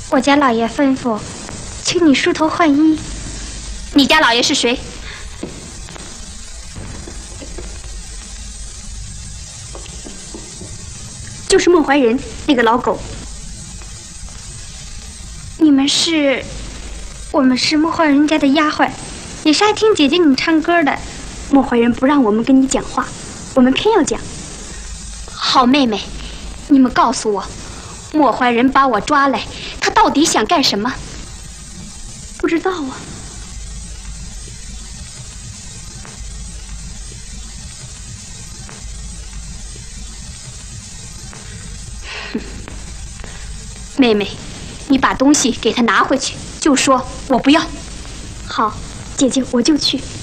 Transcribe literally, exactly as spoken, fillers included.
我家老爷吩咐，请你梳头换衣。 你家老爷是谁？就是孟怀仁那个老狗。 你们是？我们是孟怀仁家的丫鬟，也是爱听姐姐你唱歌的。 孟怀仁不让我们跟你讲话，我们偏要讲。好妹妹，你们告诉我，孟怀仁把我抓来，他到底想干什么？ 不知道啊。 妹妹，你把东西给他拿回去，就说我不要。 好，姐姐，我就去。